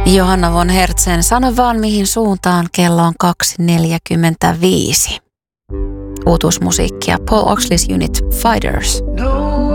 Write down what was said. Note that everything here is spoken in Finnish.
Johanna von Hertzen, sano vaan mihin suuntaan, kello on 2.45. Uutuusmusiikkia Paul Oxley's Unit Fighters. No